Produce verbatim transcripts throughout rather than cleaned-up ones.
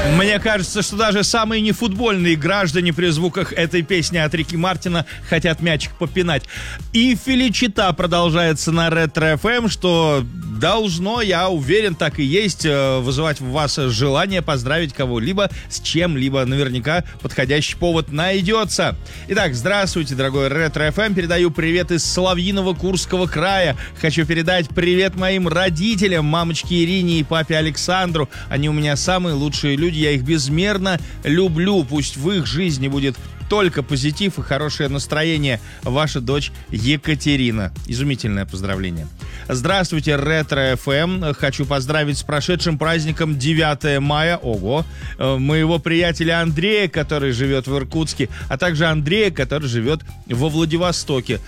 Мне кажется, что даже самые нефутбольные граждане при звуках этой песни от Рики Мартина хотят мячик попинать. И Феличита продолжается на Ретро эф эм, что должно, я уверен, так и есть, вызывать в вас желание поздравить кого-либо с чем-либо. Наверняка подходящий повод найдется. Итак, здравствуйте, дорогой Ретро эф эм. Передаю привет из Соловьиного Курского края. Хочу передать привет моим родителям, мамочке Ирине и папе Александру. Они у меня самые лучшие люди, я их безмерно люблю. Пусть в их жизни будет только позитив и хорошее настроение. Ваша дочь Екатерина. Изумительное поздравление. Здравствуйте, Ретро эф эм. Хочу поздравить с прошедшим праздником девятое мая. Ого. Моего приятеля Андрея, который живет в Иркутске, а также Андрея, который живет во Владивостоке.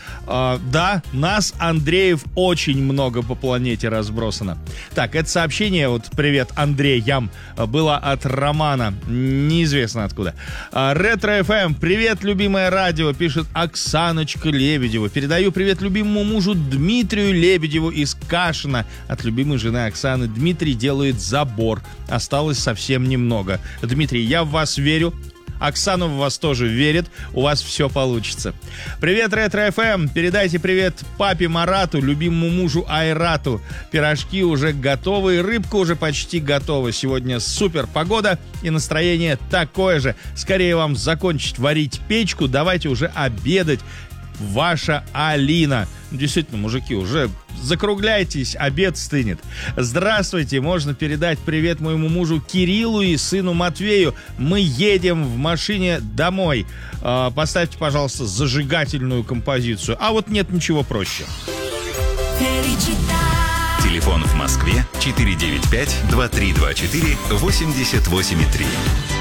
Да, нас, Андреев, очень много по планете разбросано. Так, это сообщение, вот привет Андреям, было от Романа. Неизвестно откуда. Ретро эф эм. Привет, любимое радио, пишет Оксаночка Лебедева. Передаю привет любимому мужу Дмитрию Лебедеву из Кашина. От любимой жены Оксаны. Дмитрий делает забор. Осталось совсем немного. Дмитрий, я в вас верю. Оксана в вас тоже верит. У вас все получится. Привет, Ретро эф эм. Передайте привет папе Марату, любимому мужу Айрату. Пирожки уже готовы, рыбка уже почти готова. Сегодня супер погода и настроение такое же. Скорее вам закончить варить печку. Давайте уже обедать. Ваша Алина. Действительно, мужики, уже закругляйтесь, обед стынет. Здравствуйте, можно передать привет моему мужу Кириллу и сыну Матвею. Мы едем в машине домой. Э, поставьте, пожалуйста, зажигательную композицию. А вот нет ничего проще. Телефон в Москве четыре девять пять два три два четыре восемьдесят восемь три.